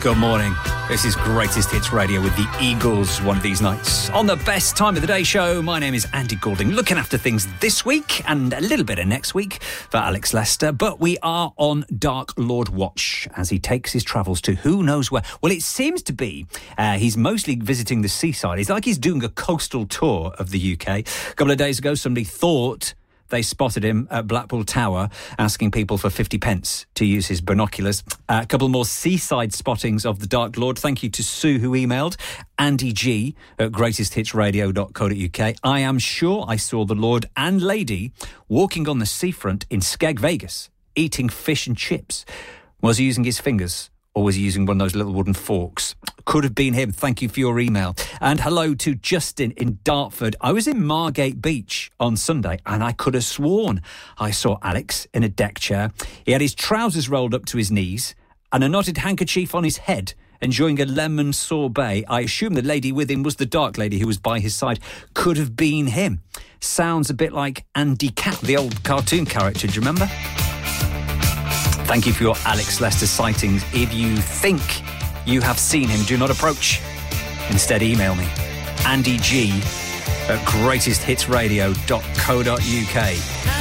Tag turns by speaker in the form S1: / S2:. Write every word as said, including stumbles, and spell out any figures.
S1: Good morning. This is Greatest Hits Radio with the Eagles one of these nights. On the Best Time of the Day show, my name is Andy Goulding, looking after things this week and a little bit of next week for Alex Lester. But we are on Dark Lord watch as he takes his travels to who knows where. Well, it seems to be uh, he's mostly visiting the seaside. It's like he's doing a coastal tour of the U K. A couple of days ago, somebody thought they spotted him at Blackpool Tower asking people for fifty pence to use his binoculars. Uh, a couple more seaside spottings of the Dark Lord. Thank you to Sue, who emailed. Andy G at greatest hits radio dot co dot uk. I am sure I saw the Lord and Lady walking on the seafront in Skeg, Vegas, eating fish and chips. Was he using his fingers? Or was he using one of those little wooden forks? Could have been him. Thank you for your email. And hello to Justin in Dartford. I was in Margate Beach on Sunday and I could have sworn I saw Alex in a deck chair. He had his trousers rolled up to his knees and a knotted handkerchief on his head, enjoying a lemon sorbet. I assume the lady with him was the dark lady who was by his side. Could have been him. Sounds a bit like Andy Cat, the old cartoon character. Do you remember? Thank you for your Alex Lester sightings. If you think you have seen him, do not approach. Instead, email me. Andy G at greatest hits radio dot co dot uk.